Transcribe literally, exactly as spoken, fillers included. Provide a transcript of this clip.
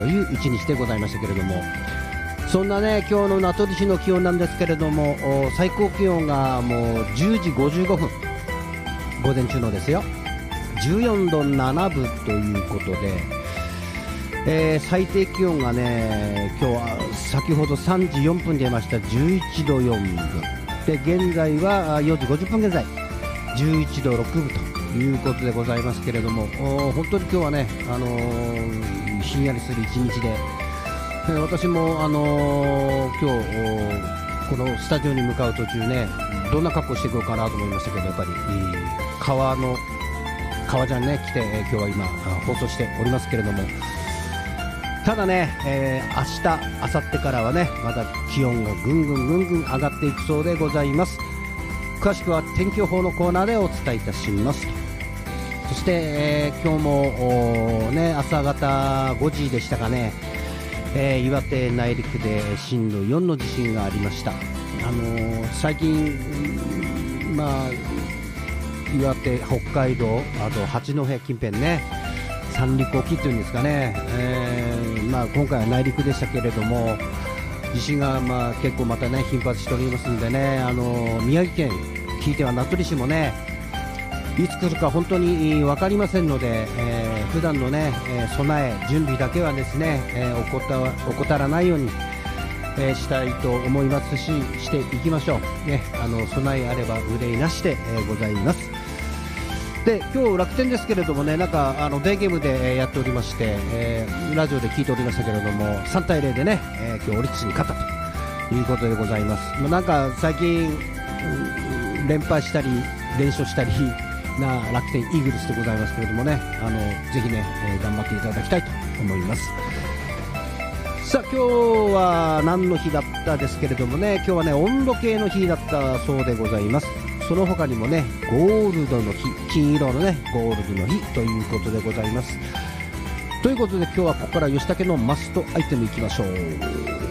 という一日でございましたけれども、そんなね今日の名取市の気温なんですけれども、最高気温がもうじゅうじごじゅうごふん、午前中のですよ、じゅうよんどななぶということで、えー、最低気温がね今日は先ほどさんじよんぷん出ましたじゅういちどよんぶで、現在はよじごじゅっぷん現在じゅういちどろくぶということでございますけれども、本当に今日はね、あのー、ひんやりする一日で、えー、私も、あのー、今日このスタジオに向かう途中ね、どんな格好していこうかなと思いましたけど、やっぱり、えー、革の革ジャンね着て、えー、今日は今放送しておりますけれども、ただね、えー、明日、明後日からはねまた気温がぐんぐんぐんぐん上がっていくそうでございます。詳しくは天気予報のコーナーでお伝えいたします。そして、えー、今日も、ね、朝方ごじでしたかね、えー、岩手内陸で震度よんの地震がありました。あのー、最近、まあ、岩手、北海道、あと八戸近辺ね、三陸沖というんですかね、えーまあ、今回は内陸でしたけれども、地震がまあ結構またね頻発しておりますんでね、あの宮城県、ひいては名取市もねいつ来るか本当に分かりませんので、えー、普段のね、えー、備え準備だけはですね、えー、怠らないように、えー、したいと思いますし、していきましょう、ね、あの備えあれば憂いなしで、えー、ございます。で今日楽天ですけれどもね、なんかあのデーゲームでやっておりまして、えー、ラジオで聞いておりましたけれども、さんたいゼロでね、えー、今日オリックスに勝ったということでございます。まあ、なんか最近、うん、連敗したり連勝したりな楽天イーグルスでございますけれどもね、あのぜひね、えー、頑張っていただきたいと思います。さあ今日は何の日だったですけれどもね、今日はね温度計の日だったそうでございます。その他にもねゴールドの日、金色のねゴールドの日ということでございます。ということで今日はここから吉武のマストアイテムいきましょう。